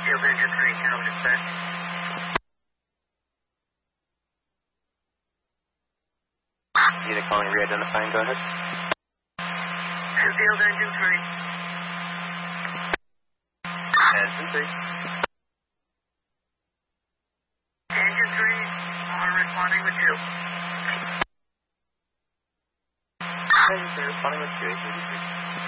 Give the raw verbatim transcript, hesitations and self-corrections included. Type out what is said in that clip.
Field engine three, coming in set. Unit calling re-identifying, go ahead. Field engine three. Engine three. Engine three, are responding with two. Engine three responding with two, eight thirty-six.